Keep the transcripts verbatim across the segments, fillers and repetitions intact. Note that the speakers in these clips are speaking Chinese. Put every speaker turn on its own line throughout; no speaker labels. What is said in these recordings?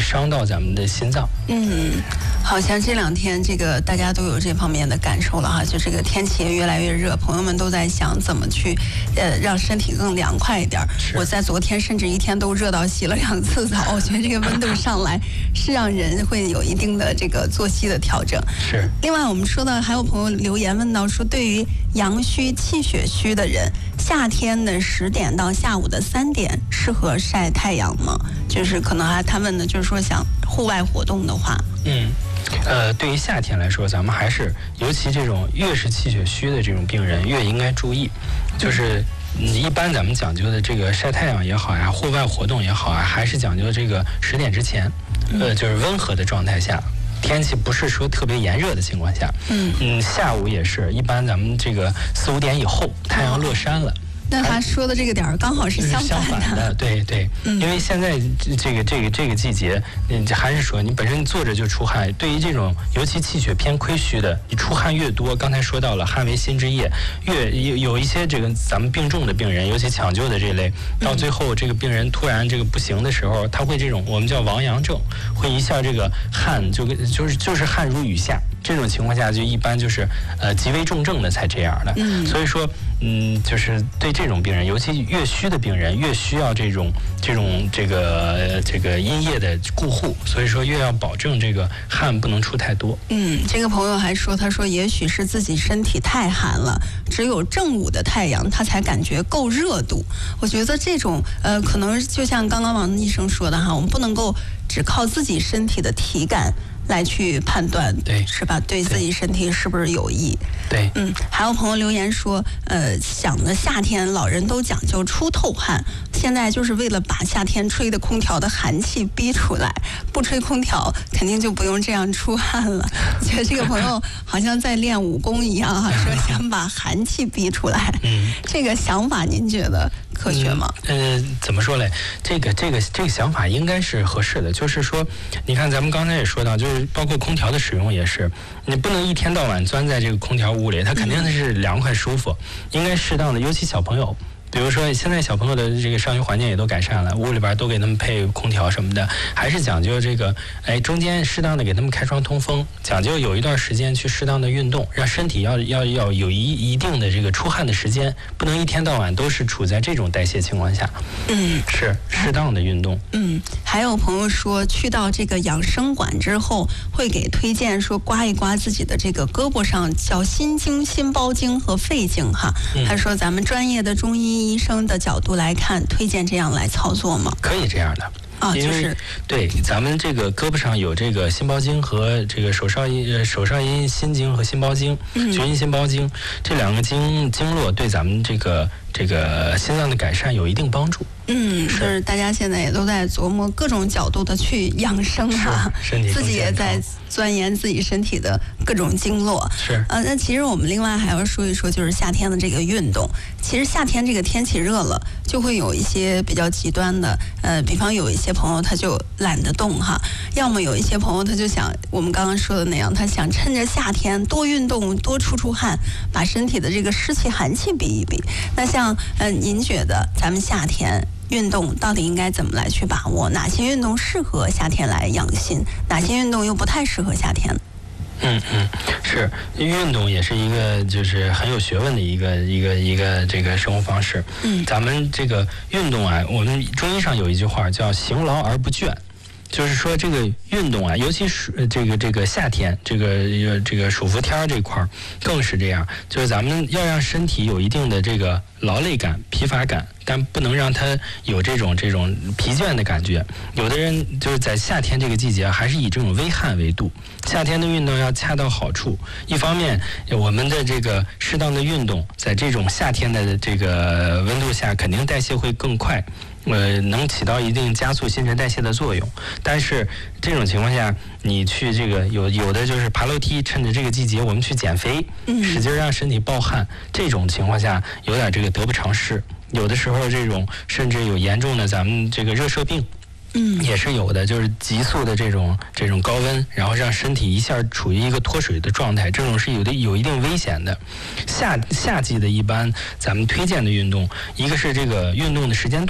伤到咱们的心脏。
嗯，好像这两天这个大家都有这方面的感受了哈，就这个天气也越来越热，朋友们都在想怎么去呃让身体更凉快一点。我在昨天甚至一天都热到洗了两次澡，我觉得这个温度上来是让人会有一定的这个作息的调整。
是。
另外我们说到还有朋友留言问到说，对于阳虚气血虚的人，夏天的十点到下午的三点适合晒太阳吗？就是可能还他问的就是说想户外活动的话，
嗯。呃，对于夏天来说，咱们还是尤其这种越是气血虚的这种病人，越应该注意。就是一般咱们讲究的这个晒太阳也好呀，户外活动也好啊，还是讲究这个十点之前，呃，就是温和的状态下。天气不是说特别炎热的情况下，嗯嗯，下午也是一般咱们这个四五点以后，太阳落山了。
那他说的这个点儿刚好是相
相反的，对对、嗯，因为现在这个这个这个季节，嗯，还是说你本身坐着就出汗，对于这种尤其气血偏亏虚的，你出汗越多，刚才说到了汗为心之液，越有有一些这个咱们病重的病人，尤其抢救的这类，到最后这个病人突然这个不行的时候，他会这种我们叫亡阳症，会一下这个汗就就是就是汗如雨下，这种情况下就一般就是呃极为重症的才这样的，嗯，所以说嗯就是对。这种病人，尤其越虚的病人，越需要这种这种这个这个阴液的固护，所以说越要保证这个汗不能出太多。
嗯，这个朋友还说，他说也许是自己身体太寒了，只有正午的太阳，他才感觉够热度。我觉得这种呃，可能就像刚刚王医生说的哈，我们不能够只靠自己身体的体感来去判断，
对，
是吧？对自己身体是不是有益？
对，
嗯，还有朋友留言说，呃，想着夏天老人都讲究出透汗，现在就是为了把夏天吹的空调的寒气逼出来，不吹空调肯定就不用这样出汗了。我觉得这个朋友好像在练武功一样哈，说想把寒气逼出来，嗯，这个想法您觉得科学吗？
嗯，呃、怎么说嘞？这个这个这个想法应该是合适的，就是说，你看咱们刚才也说到，就是包括空调的使用也是，你不能一天到晚钻在这个空调屋里，它肯定是凉快舒服，应该适当的，尤其小朋友。比如说，现在小朋友的这个上学环境也都改善了，屋里边都给他们配空调什么的，还是讲究这个，哎，中间适当的给他们开窗通风，讲究有一段时间去适当的运动，让身体要要要有一一定的这个出汗的时间，不能一天到晚都是处在这种代谢情况下。嗯，是适当的运动。
嗯，还有朋友说，去到这个养生馆之后，会给推荐说刮一刮自己的这个胳膊上，叫心经、心包经和肺经哈。嗯、他说，咱们专业的中医医生的角度来看，推荐这样来操作吗？
可以这样的
啊，就是
对咱们这个胳膊上有这个心包经和这个手少阴呃手少阴心经和心包经，厥阴心包经这两个经经络对咱们这个这个心脏的改善有一定帮助。
嗯，就是大家现在也都在琢磨各种角度的去养生哈，
身体
自己也在钻研自己身体的各种经络。
是，
呃，那其实我们另外还要说一说，就是夏天的这个运动。其实夏天这个天气热了，就会有一些比较极端的，呃，比方有一些朋友他就懒得动哈，要么有一些朋友他就想我们刚刚说的那样，他想趁着夏天多运动，多出出汗，把身体的这个湿气寒气逼一逼。那像呃，您觉得咱们夏天运动到底应该怎么来去把握？哪些运动适合夏天来养心？哪些运动又不太适合夏天？
嗯嗯，是运动也是一个就是很有学问的一个一个一个这个生活方式。嗯，咱们这个运动啊，我们中医上有一句话叫“行劳而不倦”。就是说，这个运动啊，尤其是这个这个夏天，这个这个暑伏天这块儿，更是这样。就是咱们要让身体有一定的这个劳累感、疲乏感，但不能让它有这种这种疲倦的感觉。有的人就是在夏天这个季节，还是以这种微汗为度。夏天的运动要恰到好处。一方面，我们的这个适当的运动，在这种夏天的这个温度下，肯定代谢会更快。呃，能起到一定加速新陈代谢的作用，但是这种情况下，你去这个有有的就是爬楼梯，趁着这个季节我们去减肥，使劲让身体暴汗，这种情况下有点这个得不偿失。有的时候这种甚至有严重的咱们这个热射病。嗯，也是有的，就是急速的这种这种高温，然后让身体一下处于一个脱水的状态，这种是有的有一定危险的。夏夏季的一般咱们推荐的运动，一个是这个运动的时间段。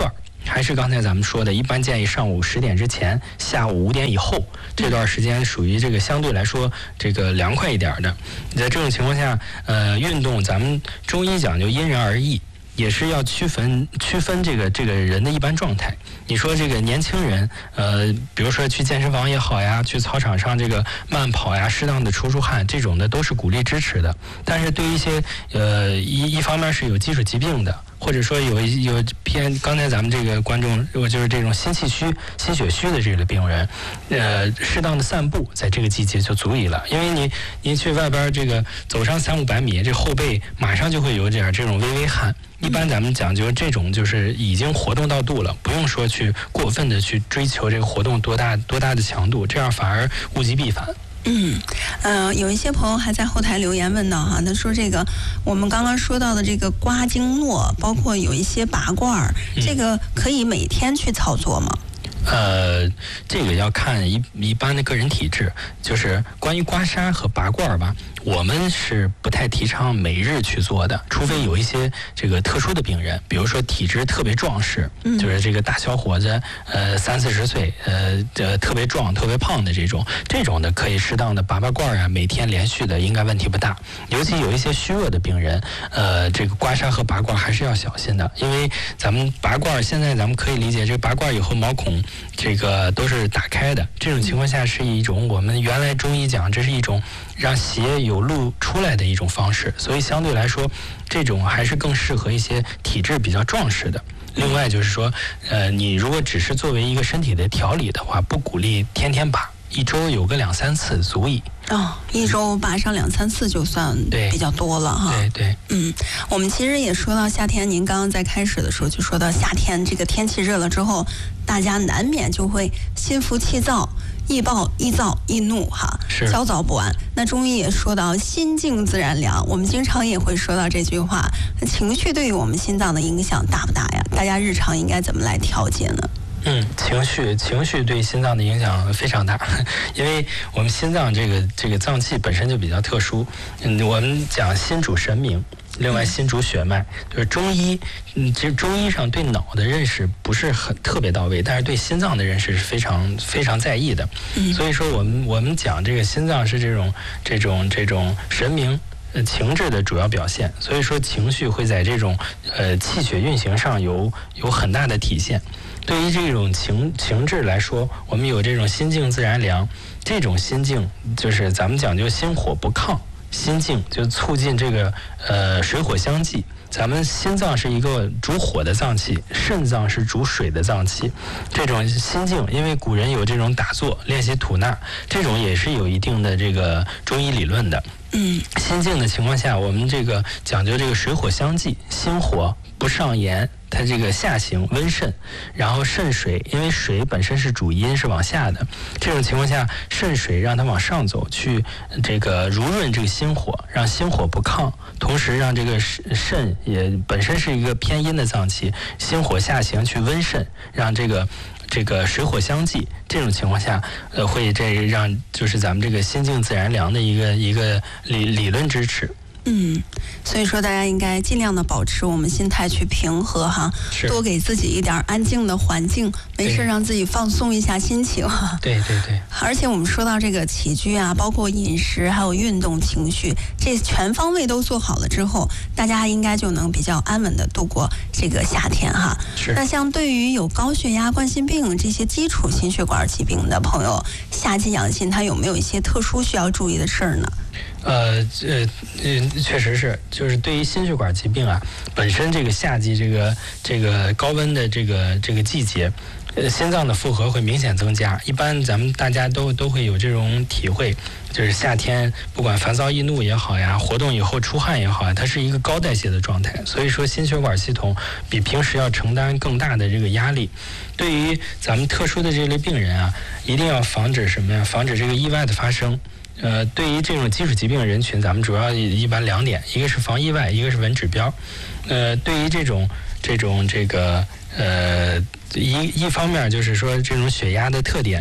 还是刚才咱们说的，一般建议上午十点之前，下午五点以后这段时间属于这个相对来说这个凉快一点的。在这种情况下，呃，运动咱们中医讲究因人而异。也是要区分区分这个这个人的一般状态。你说这个年轻人，呃，比如说去健身房也好呀，去操场上这个慢跑呀，适当的出出汗，这种的都是鼓励支持的。但是对于一些呃一一方面是有基础疾病的，或者说有有偏刚才咱们这个观众，如果就是这种心气虚、心血虚的这个病人，呃，适当的散步在这个季节就足以了。因为你你去外边这个走上三五百米，这后背马上就会有点这种微微汗。一般咱们讲究这种就是已经活动到度了，不用说去过分的去追求这个活动多大多大的强度，这样反而物极必反。
嗯，呃，有一些朋友还在后台留言问到哈，他说这个我们刚刚说到的这个刮经络，包括有一些拔罐，嗯、这个可以每天去操作吗？
呃，这个要看一一般的个人体质，就是关于刮痧和拔罐吧，我们是不太提倡每日去做的，除非有一些这个特殊的病人，比如说体质特别壮实，嗯、就是这个大小伙子，呃，三四十岁，呃，呃，特别壮、特别胖的这种，这种的可以适当的拔拔罐啊，每天连续的应该问题不大。尤其有一些虚弱的病人，呃，这个刮痧和拔罐还是要小心的，因为咱们拔罐现在咱们可以理解，这个拔罐以后毛孔这个都是打开的，这种情况下是一种我们原来中医讲这是一种让血有路出来的一种方式，所以相对来说这种还是更适合一些体质比较壮实的。另外就是说呃，你如果只是作为一个身体的调理的话，不鼓励天天拔，一周有个两三次足矣。
哦，一周拔上两三次就算比较多了哈。
对对，
嗯，我们其实也说到夏天，您刚刚在开始的时候就说到夏天这个天气热了之后，大家难免就会心浮气躁。易暴易躁易怒哈，焦躁不安。那中医也说到心静自然凉，我们经常也会说到这句话。情绪对于我们心脏的影响大不大呀？大家日常应该怎么来调节呢？
嗯，情绪情绪对心脏的影响非常大，因为我们心脏这个这个脏器本身就比较特殊。嗯，我们讲心主神明。另外，心主血脉，就是中医，嗯，其实中医上对脑的认识不是很特别到位，但是对心脏的认识是非常非常在意的。嗯，所以说我们我们讲这个心脏是这种这种这种神明呃情志的主要表现，所以说情绪会在这种呃气血运行上有有很大的体现。对于这种情情志来说，我们有这种心静自然凉，这种心静就是咱们讲究心火不亢。心静就促进这个呃水火相济。咱们心脏是一个主火的脏器，肾脏是主水的脏器。这种心静，因为古人有这种打坐练习吐纳，这种也是有一定的这个中医理论的。嗯，心静的情况下，我们这个讲究这个水火相济，心火不上炎，它这个下行温肾，然后肾水，因为水本身是主阴，是往下的，这种情况下，肾水让它往上走，去这个濡润这个心火，让心火不亢，同时让这个肾也本身是一个偏阴的脏器，心火下行去温肾，让这个这个水火相济，这种情况下，呃，会这让就是咱们这个心静自然凉的一个一个理理论支持。
嗯，所以说大家应该尽量的保持我们心态去平和哈，多给自己一点安静的环境，没事让自己放松一下心情。
对对对。
而且我们说到这个起居啊，包括饮食，还有运动、情绪，这全方位都做好了之后，大家应该就能比较安稳的度过这个夏天哈。
是。
那像对于有高血压、冠心病这些基础心血管疾病的朋友，夏季养心，它有没有一些特殊需要注意的事儿呢？
呃呃呃，确实是，就是对于心血管疾病啊，本身这个夏季这个这个高温的这个这个季节，呃，心脏的负荷会明显增加。一般咱们大家都都会有这种体会，就是夏天不管烦躁易怒也好呀，活动以后出汗也好呀，它是一个高代谢的状态，所以说心血管系统比平时要承担更大的这个压力。对于咱们特殊的这类病人啊，一定要防止什么呀？防止这个意外的发生。呃，对于这种基础疾病人群，咱们主要一般两点，一个是防意外，一个是稳指标。呃，对于这种这种这个呃一一方面就是说这种血压的特点，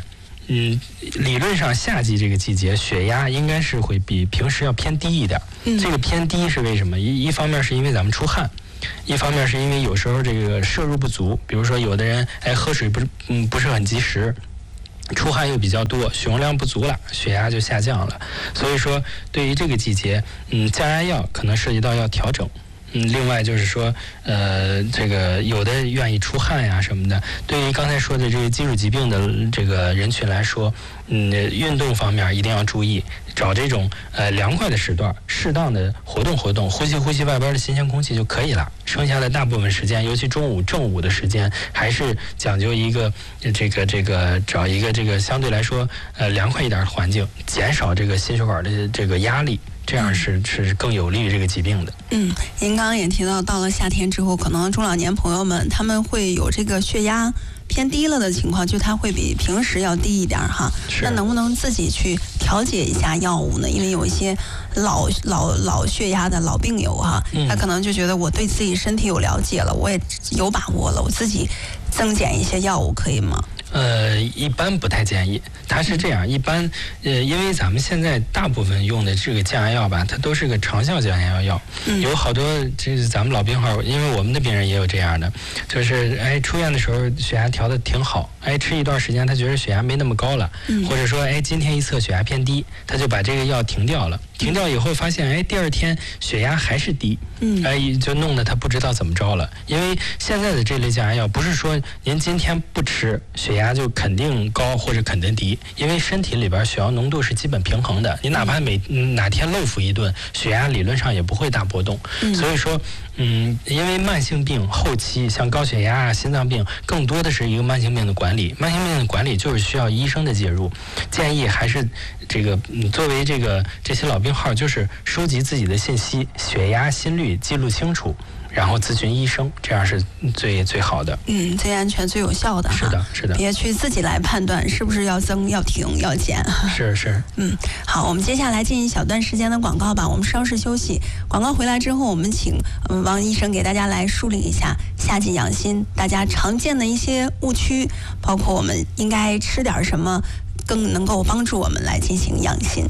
嗯，理论上夏季这个季节血压应该是会比平时要偏低一点。嗯，这个偏低是为什么？一一方面是因为咱们出汗。一方面是因为有时候这个摄入不足，比如说有的人哎喝水不是嗯不是很及时，出汗又比较多，血容量不足了，血压就下降了。所以说对于这个季节，嗯，降压药可能涉及到要调整。嗯，另外就是说，呃，这个有的愿意出汗呀什么的，对于刚才说的这个基础疾病的这个人群来说，嗯，运动方面一定要注意，找这种呃凉快的时段，适当的活动活动，呼吸呼吸外边的新鲜空气就可以了。剩下的大部分时间，尤其中午正午的时间，还是讲究一个这个这个找一个这个相对来说呃凉快一点的环境，减少这个心血管的这个压力。这样是是更有利于这个疾病的。
嗯，您刚刚也提到，到了夏天之后，可能中老年朋友们他们会有这个血压偏低了的情况，就它会比平时要低一点哈。那能不能自己去调节一下药物呢？因为有一些老老老血压的老病友哈，他可能就觉得我对自己身体有了解了，我也有把握了，我自己增减一些药物可以吗？
呃，一般不太建议。它是这样，一般呃，因为咱们现在大部分用的这个降压药吧，它都是个长效降压药，嗯、有好多这是咱们老病号，因为我们的病人也有这样的，就是哎出院的时候血压调的挺好，哎吃一段时间他觉得血压没那么高了，嗯、或者说哎今天一测血压偏低，他就把这个药停掉了。停掉以后发现，哎，第二天血压还是低，嗯，哎，就弄得他不知道怎么着了。因为现在的这类降压药，不是说您今天不吃，血压就肯定高或者肯定低，因为身体里边血氧浓度是基本平衡的。你哪怕每哪天漏服一顿，血压理论上也不会大波动。嗯、所以说，嗯，因为慢性病后期像高血压啊、心脏病，更多的是一个慢性病的管理。慢性病的管理就是需要医生的介入。建议还是这个，嗯，作为这个这些老病号，就是收集自己的信息，血压、心率记录清楚，然后咨询医生，这样是最最好的。
嗯，最安全、最有效的。
是的，是的。
别去自己来判断是不是要增、要停、要减。
是是。
嗯，好，我们接下来进一小段时间的广告吧。我们稍事休息，广告回来之后，我们请嗯王医生给大家来梳理一下夏季养心大家常见的一些误区，包括我们应该吃点什么，更能够帮助我们来进行养心。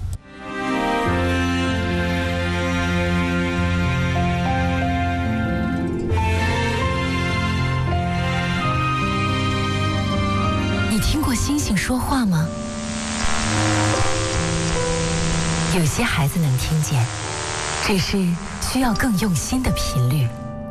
你听过星星说话吗？有些孩子能听见，只是需要更用心的频率。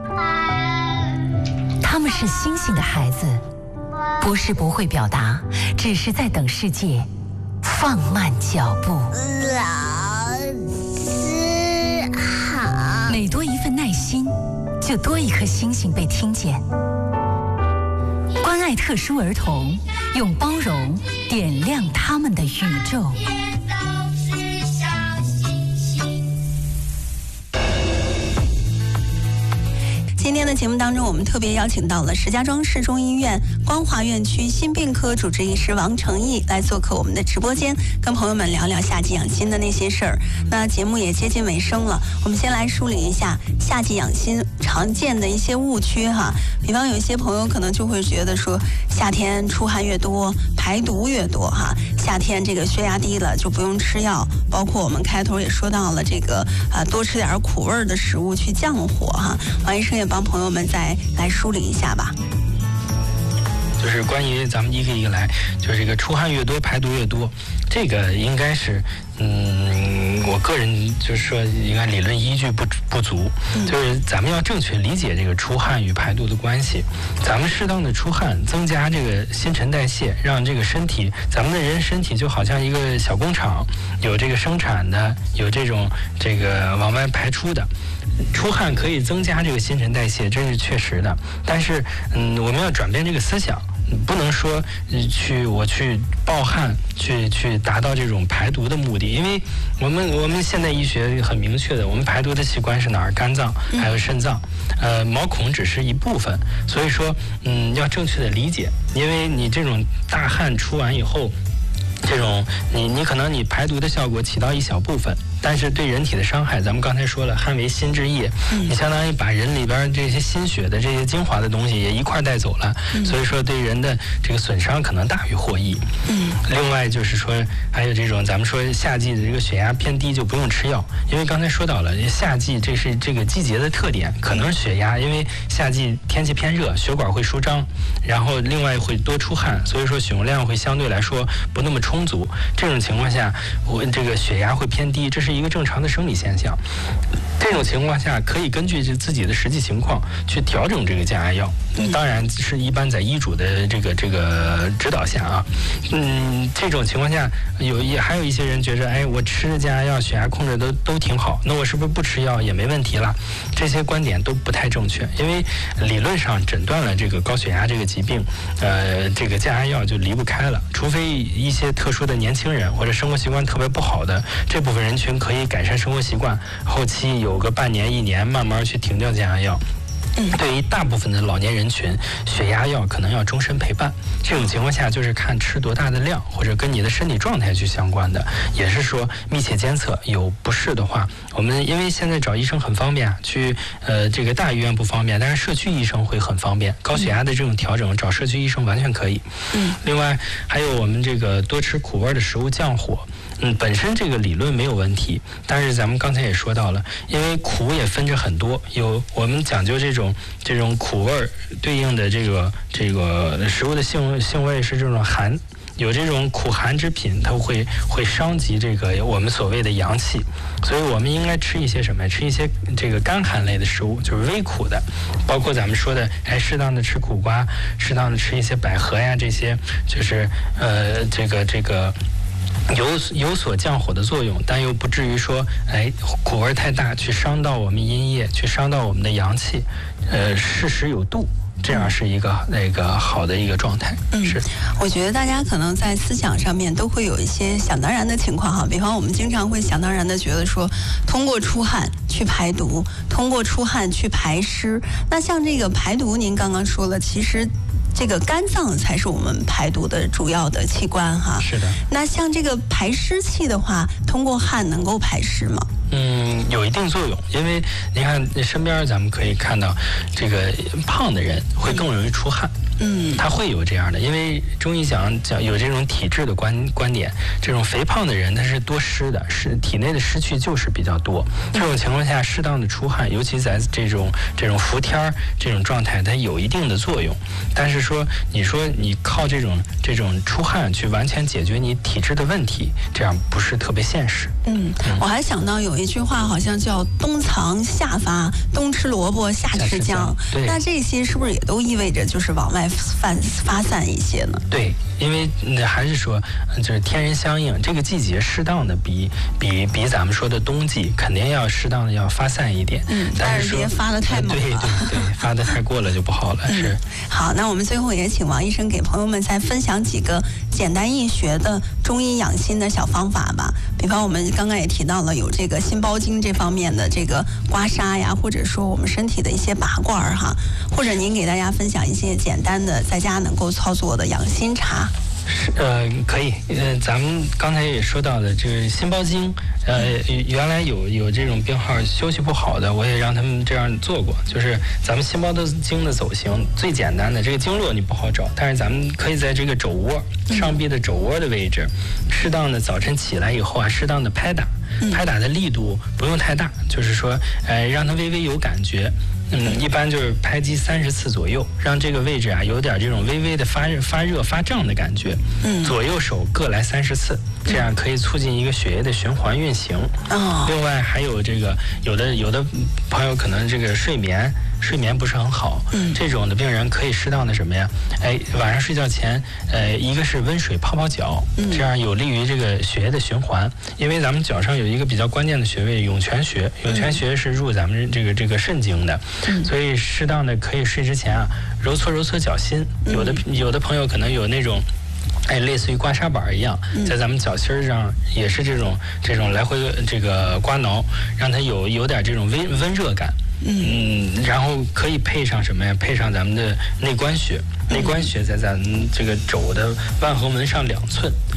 他们是星星的孩子，不是不会表达，只是在等世界放慢脚步。
老师好。
每多一份耐心，就多一颗星星被听见。关爱特殊儿童，用包容点亮他们的宇宙。
今天的节目当中，我们特别邀请到了石家庄市中医院光华院区心病科主治医师王成义来做客我们的直播间，跟朋友们聊聊夏季养心的那些事儿。那节目也接近尾声了，我们先来梳理一下夏季养心常见的一些误区哈。比方有一些朋友可能就会觉得说，夏天出汗越多，排毒越多哈，夏天这个血压低了就不用吃药，包括我们开头也说到了这个啊、呃，多吃点苦味的食物去降火哈。王医生也帮朋友们再来梳理一下吧。
就是关于咱们一个一个来，就是这个出汗越多排毒越多，这个应该是嗯，我个人就是说应该理论依据不不足，就是咱们要正确理解这个出汗与排毒的关系。咱们适当的出汗，增加这个新陈代谢，让这个身体，咱们的人身体就好像一个小工厂，有这个生产的，有这种这个往外排出的。出汗可以增加这个新陈代谢，这是确实的。但是，嗯，我们要转变这个思想，不能说、呃、去我去暴汗，去去达到这种排毒的目的。因为我们我们现代医学很明确的，我们排毒的器官是哪儿？肝脏还有肾脏，呃，毛孔只是一部分。所以说，嗯，要正确的理解，因为你这种大汗出完以后。 这种你你可能你排毒的效果起到一小部分，但是对人体的伤害，咱们刚才说了，汗为心之液，你相当于把人里边这些心血的这些精华的东西也一块带走了，所以说对人的这个损伤可能大于获益。嗯，另外就是说还有这种咱们说夏季的这个血压偏低就不用吃药，因为刚才说到了夏季这是这个季节的特点，可能血压因为夏季天气偏热，血管会舒张，然后另外会多出汗，所以说血容量会相对来说不那么充足，这种情况下我这个血压会偏低，这是一个正常的生理现象。这种情况下可以根据自己的实际情况去调整这个降压药，当然是一般在医嘱的这个这个指导下啊。嗯，这种情况下有也还有一些人觉着，哎，我吃的降压药血压控制都都挺好，那我是不是不吃药也没问题了？这些观点都不太正确，因为理论上诊断了这个高血压这个疾病，呃，这个降压药就离不开了，除非一些特殊的年轻人或者生活习惯特别不好的这部分人群可以改善生活习惯，后期有个半年一年慢慢去停掉降压药。对于大部分的老年人群，血压药可能要终身陪伴。这种情况下，就是看吃多大的量，或者跟你的身体状态去相关的。也是说密切监测，有不适的话，我们因为现在找医生很方便，去呃这个大医院不方便，但是社区医生会很方便。高血压的这种调整，找社区医生完全可以。嗯。另外还有我们这个多吃苦味的食物降火。嗯，本身这个理论没有问题，但是咱们刚才也说到了，因为苦也分着很多，有我们讲究这种这种苦味儿对应的这个这个食物的性性味是这种寒，有这种苦寒之品，它会会伤及这个我们所谓的阳气，所以我们应该吃一些什么？吃一些这个甘寒类的食物，就是微苦的，包括咱们说的，哎，适当的吃苦瓜，适当的吃一些百合呀，这些就是呃这个这个。有有所降火的作用，但又不至于说，哎，苦味太大，去伤到我们阴液，去伤到我们的阳气，呃，适时有度。这样是一个那个好的一个状态。嗯，是。
我觉得大家可能在思想上面都会有一些想当然的情况哈，比方我们经常会想当然的觉得说，通过出汗去排毒，通过出汗去排湿。那像这个排毒，您刚刚说了，其实。这个肝脏才是我们排毒的主要的器官哈。
是的。
那像这个排湿气的话，通过汗能够排湿吗？
嗯，有一定作用，因为你看身边咱们可以看到，这个胖的人会更容易出汗。嗯，他会有这样的，因为中医讲讲有这种体质的观观点，这种肥胖的人他是多湿的，是体内的湿气就是比较多。这种情况下，适当的出汗，尤其在这种这种伏天儿这种状态，它有一定的作用。但是说，你说你靠这种这种出汗去完全解决你体质的问题，这样不是特别现实。
嗯，嗯我还想到有一句话，好像叫“冬藏夏发”，冬吃萝卜，夏吃姜。
对，
那这些是不是也都意味着就是往外发发散一些呢？
对，因为还是说就是天人相应，这个季节适当的比比比咱们说的冬季肯定要适当的要发散一点。
嗯，但是别发的太猛了。
对对对，发的太过了就不好了。嗯、是。
好，那我们最后也请王医生给朋友们再分享几个简单易学的中医养心的小方法吧。比方我们刚刚也提到了有这个心包经这方面的这个刮痧呀，或者说我们身体的一些拔罐哈，或者您给大家分享一些简单的在家能够操作的养心茶。
是呃，可以，呃，咱们刚才也说到的，这个心包经，呃，原来有有这种病号休息不好的，我也让他们这样做过，就是咱们心包的经的走形最简单的，这个经络你不好找，但是咱们可以在这个肘窝上臂的肘窝的位置，适当的早晨起来以后啊，适当的拍打，拍打的力度不用太大，就是说，呃，让它微微有感觉。嗯，一般就是拍击三十次左右，让这个位置啊有点这种微微的发热、发热、发胀的感觉。嗯，左右手各来三十次，这样可以促进一个血液的循环运行。哦。另外还有这个，有的有的朋友可能这个睡眠睡眠不是很好，嗯，这种的病人可以适当的什么呀？哎，晚上睡觉前，呃，一个是温水泡泡脚，嗯，这样有利于这个血液的循环。因为咱们脚上有一个比较关键的穴位——涌泉穴，涌泉穴是入咱们这个这个肾经的。所以适当的可以睡之前啊，揉搓揉搓脚心。有的有的朋友可能有那种，哎，类似于刮痧板一样，在咱们脚心上也是这种这种来回这个刮挠，让它有有点这种温温热感。嗯，然后可以配上什么呀？配上咱们的内关穴，内关穴在咱们这个肘的腕横纹上两寸，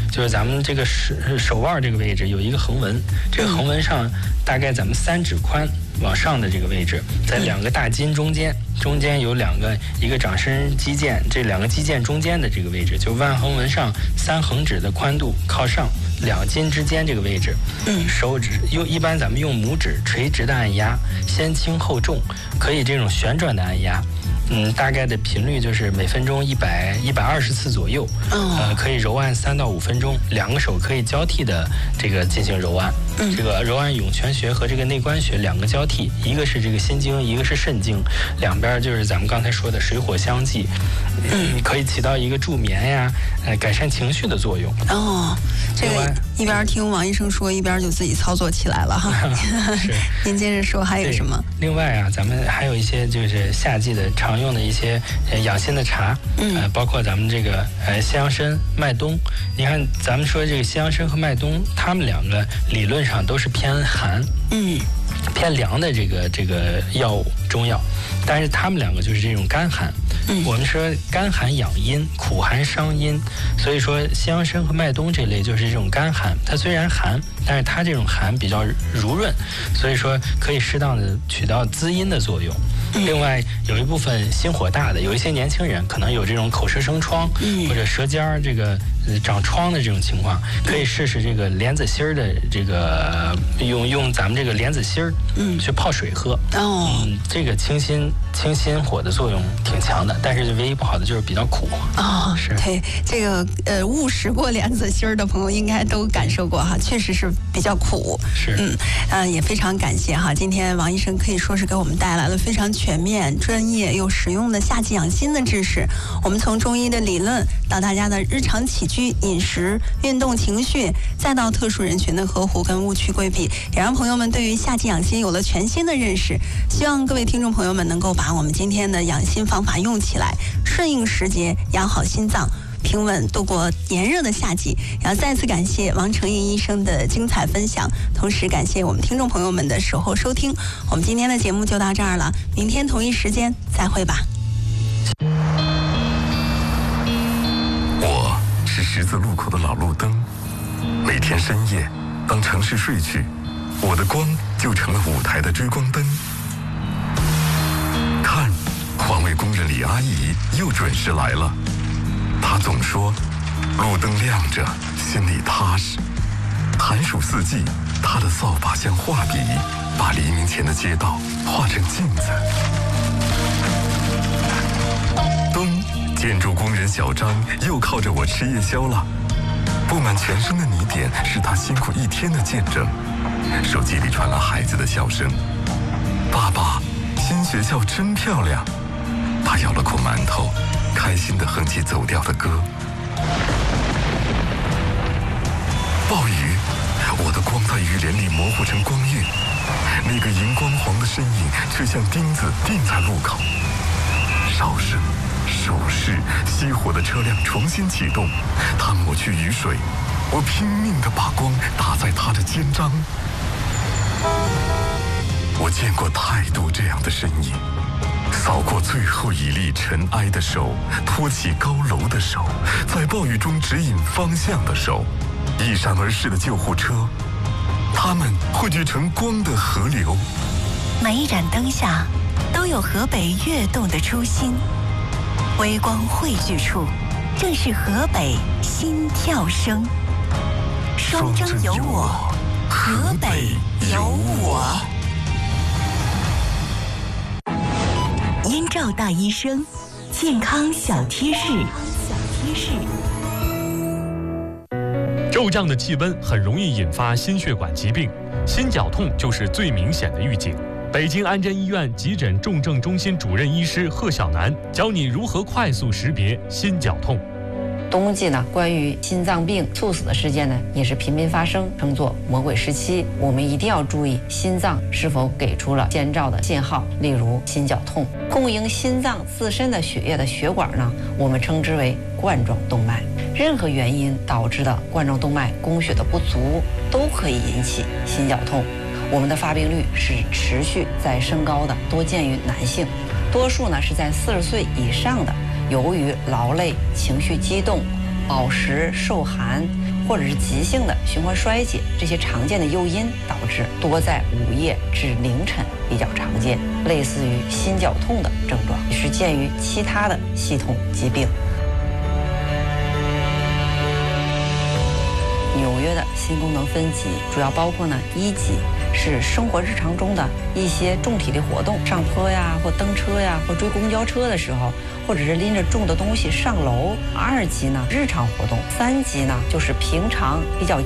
就是咱们这个手手腕这个位置有一个横纹，这个横纹上大概咱们三指宽往上的这个位置，在两个大筋中间，中间有两个一个掌伸肌腱，这两个肌腱中间的这个位置，就腕横纹上三横指的宽度靠上两筋之间这个位置。嗯，手指用一般咱们用拇指垂直的按压，先轻后重，可以这种旋转的按压。嗯，大概的频率就是每分钟一百一百二十次左右，嗯、呃，可以揉按三到五分钟，两个手可以交替的这个进行揉按。嗯，这个揉按涌泉穴和这个内关穴两个交替，一个是这个心经，一个是肾经，两边就是咱们刚才说的水火相济，嗯，可以起到一个助眠呀，呃，改善情绪的作用。
哦，这个一边听王医生说，一边就自己操作起来了哈。是，您接着说还有什么？
另外啊，咱们还有一些就是夏季的常用的一些呃养心的茶，嗯、呃，包括咱们这个呃西洋参、麦冬。你看，咱们说这个西洋参和麦冬，它们两个理论上都是偏寒，嗯，偏凉的这个这个药物中药，但是它们两个就是这种干寒。嗯，我们说干寒养阴，苦寒伤阴，所以说西洋参和麦冬这类就是这种干寒，它虽然寒，但是它这种寒比较濡润，所以说可以适当的起到滋阴的作用。另外有一部分心火大的，有一些年轻人可能有这种口舌生疮，嗯、或者舌尖儿这个长疮的这种情况，可以试试这个莲子心儿的这个用用咱们这个莲子心儿，嗯，去泡水喝。哦，嗯，这个清心清心火的作用挺强的，但是唯一不好的就是比较苦。
哦，是，对，这个呃误食过莲子心儿的朋友应该都感受过哈，确实是比较苦。
是，
嗯，呃，也非常感谢哈，今天王医生可以说是给我们带来了非常全面、专业又实用的夏季养心的知识。我们从中医的理论到大家的日常起居、饮食、运动、情绪，再到特殊人群的呵护跟误区规避，也让朋友们对于夏季养心有了全新的认识。希望各位听众朋友们能够把我们今天的养心方法用起来，顺应时节，养好心脏，平稳度过炎热的夏季。然后再次感谢王成义医生的精彩分享，同时感谢我们听众朋友们的守候收听。我们今天的节目就到这儿了，明天同一时间再会吧。
我是十字路口的老路灯，每天深夜，当城市睡去，我的光就成了舞台的追光灯。看，环卫工人李阿姨又准时来了。她总说，路灯亮着，心里踏实。寒暑四季，她的扫把像画笔，把黎明前的街道画成镜子。冬，建筑工人小张又靠着我吃夜宵了。布满全身的泥点是他辛苦一天的见证。手机里传来孩子的笑声：“爸爸，新学校真漂亮。”他咬了口馒头，开心地哼起走调的歌。暴雨，我的光在雨帘里模糊成光晕，那个荧光黄的身影却像钉子钉在路口。哨声、手势，熄火的车辆重新启动，他抹去雨水，我拼命地把光打在他的肩章。我见过太多这样的身影，扫过最后一粒尘埃的手，托起高楼的手，在暴雨中指引方向的手，一闪而逝的救护车，它们汇聚成光的河流。
每一盏灯下都有河北跃动的初心，微光汇聚处，正是河北心跳声。双征有我，河北有我。燕赵大医生，健康小贴士。小贴士。
骤降的气温很容易引发心血管疾病，心绞痛就是最明显的预警。北京安贞医院急诊重症中心主任医师贺小楠教你如何快速识别心绞痛。
冬季呢，关于心脏病猝死的事件呢，也是频频发生，称作魔鬼时期。我们一定要注意心脏是否给出了先兆的信号，例如心绞痛。供应心脏自身的血液的血管呢，我们称之为冠状动脉。任何原因导致的冠状动脉供血的不足，都可以引起心绞痛。我们的发病率是持续在升高的，多见于男性，多数呢是在四十岁以上的。由于劳累、情绪激动、饱食受寒或者是急性的循环衰竭这些常见的诱因，导致多在午夜至凌晨比较常见，类似于心绞痛的症状，也是见于其他的系统疾病。纽约的心功能分级主要包括呢，一级是生活日常中的一些重体力活动，上坡呀，或蹬车呀，或追公交车的时候，或者是拎着重的东西上楼。二级呢，日常活动。三级呢，就是平常比较